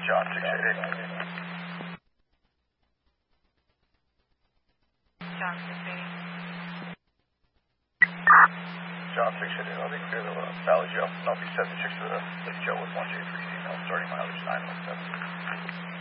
John 688. John 688. John 688, I'll be clear to Valley Joe. Northeast 76 to the Lake Joe with 1J3 female, starting mileage 917.